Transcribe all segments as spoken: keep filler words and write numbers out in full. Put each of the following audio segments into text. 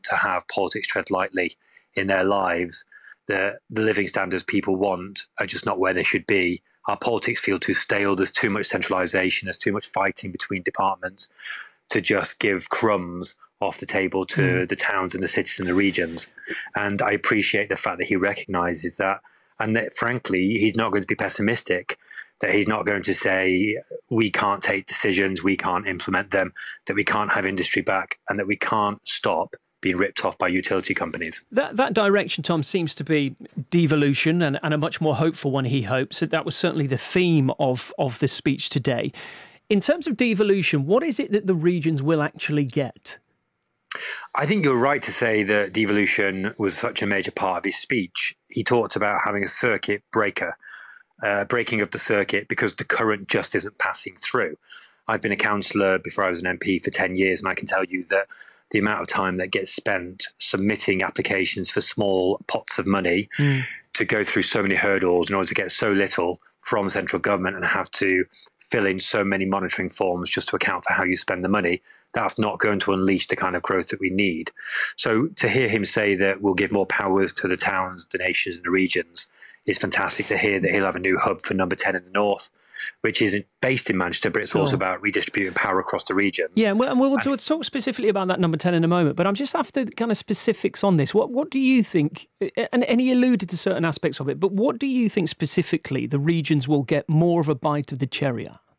to have politics tread lightly in their lives. The, the living standards people want are just not where they should be. Our politics feel too stale. There's too much centralisation. There's too much fighting between departments to just give crumbs off the table to mm. the towns and the cities and the regions. And I appreciate the fact that he recognises that, and that, frankly, he's not going to be pessimistic, that he's not going to say we can't take decisions, we can't implement them, that we can't have industry back, and that we can't stop being ripped off by utility companies. That that direction, Tom, seems to be devolution, and, and a much more hopeful one, he hopes. That was certainly the theme of, of this speech today. In terms of devolution, what is it that the regions will actually get? I think you're right to say that devolution was such a major part of his speech. He talked about having a circuit breaker, uh, breaking of the circuit because the current just isn't passing through. I've been a councillor before I was an M P for ten years, and I can tell you that the amount of time that gets spent submitting applications for small pots of money mm. to go through so many hurdles in order to get so little from central government and have to fill in so many monitoring forms just to account for how you spend the money, that's not going to unleash the kind of growth that we need. So to hear him say that we'll give more powers to the towns, the nations and the regions is fantastic. To hear that he'll have a new hub for number ten in the north, which isn't based in Manchester, but it's sure. also about redistributing power across the regions. Yeah, and we'll, and we'll, and we'll talk specifically about that number ten in a moment, but I'm just after kind of specifics on this. What what do you think, and, and he alluded to certain aspects of it, but what do you think specifically the regions will get more of a bite of the cherry at?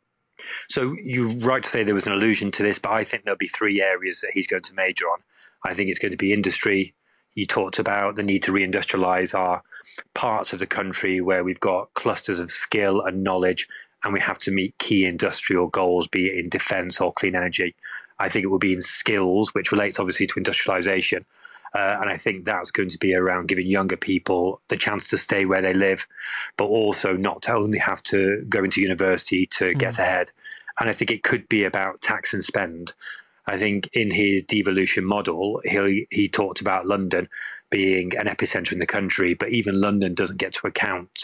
So you're right to say there was an allusion to this, but I think there'll be three areas that he's going to major on. I think it's going to be industry. He talked about the need to reindustrialise our parts of the country where we've got clusters of skill and knowledge, and we have to meet key industrial goals, be it in defence or clean energy. I think it will be in skills, which relates obviously to industrialisation. Uh, and I think that's going to be around giving younger people the chance to stay where they live, but also not to only have to go into university to mm. get ahead. And I think it could be about tax and spend. I think in his devolution model, he he talked about London being an epicenter in the country, but even London doesn't get to account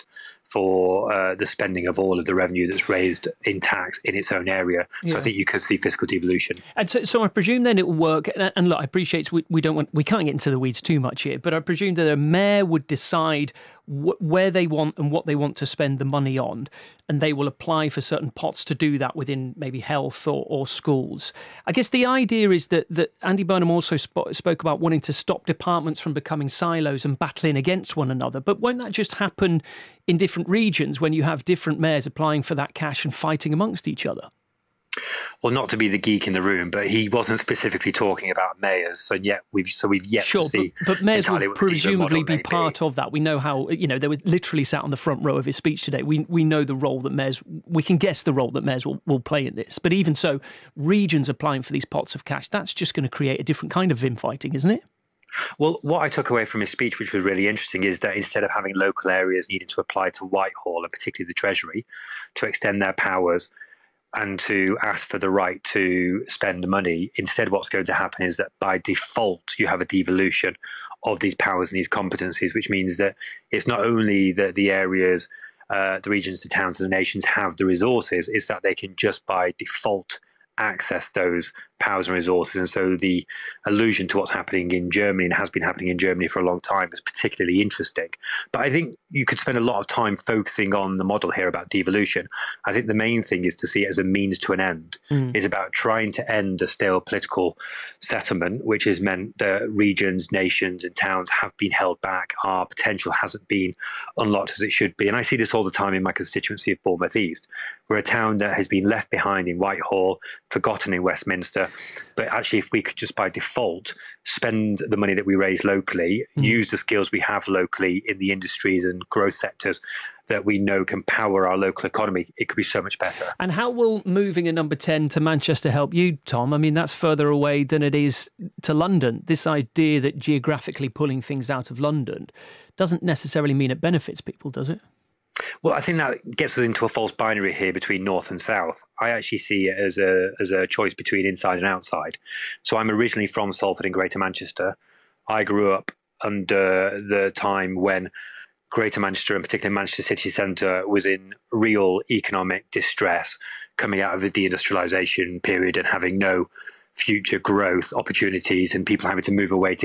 for uh, the spending of all of the revenue that's raised in tax in its own area. So yeah. I think you could see fiscal devolution. And so, so I presume then it will work. And, and look, I appreciate we, we don't want we can't get into the weeds too much here, but I presume that a mayor would decide wh- where they want and what they want to spend the money on, and they will apply for certain pots to do that within maybe health or, or schools. I guess the idea is that that Andy Burnham also sp- spoke about wanting to stop departments from becoming silos and battling against one another. But won't that just happen in different regions when you have different mayors applying for that cash and fighting amongst each other? Well, not to be the geek in the room, but he wasn't specifically talking about mayors, so yet we've so we've yet sure, to see. But, but mayors will presumably be part be. of that. We know how, you know, they were literally sat on the front row of his speech today. We we know the role that mayors, we can guess the role that mayors will, will play in this. But even so, regions applying for these pots of cash, that's just going to create a different kind of infighting, isn't it? Well, what I took away from his speech, which was really interesting, is that instead of having local areas needing to apply to Whitehall, and particularly the Treasury, to extend their powers and to ask for the right to spend money, instead what's going to happen is that by default you have a devolution of these powers and these competencies, which means that it's not only that the areas, uh, the regions, the towns and the nations have the resources, it's that they can just by default access those powers and resources. And so the allusion to what's happening in Germany and has been happening in Germany for a long time is particularly interesting. But I think you could spend a lot of time focusing on the model here about devolution. I think the main thing is to see it as a means to an end. Mm. It's about trying to end a stale political settlement, which has meant that regions, nations and towns have been held back. Our potential hasn't been unlocked as it should be. And I see this all the time in my constituency of Bournemouth East. We're a town that has been left behind in Whitehall, forgotten in Westminster. But actually, if we could just by default spend the money that we raise locally, mm. use the skills we have locally in the industries and growth sectors that we know can power our local economy, it could be so much better. And how will moving a number ten to Manchester help you, Tom? I mean, that's further away than it is to London. This idea that geographically pulling things out of London doesn't necessarily mean it benefits people, does it? Well, I think that gets us into a false binary here between north and south. I actually see it as a as a choice between inside and outside. So I'm originally from Salford in Greater Manchester. I grew up under the time when Greater Manchester, and particularly Manchester city centre, was in real economic distress, coming out of the deindustrialisation period and having no future growth opportunities, and people having to move away to